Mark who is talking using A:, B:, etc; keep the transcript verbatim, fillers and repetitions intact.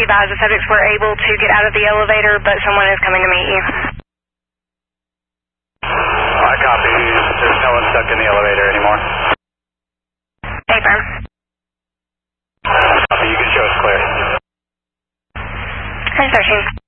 A: advise the subjects were able to get out of the elevator, but someone is coming to meet you.
B: I copy. There's no one stuck in the elevator anymore.
A: Affirm.
B: Copy. You can show us clear.
A: I'm searching.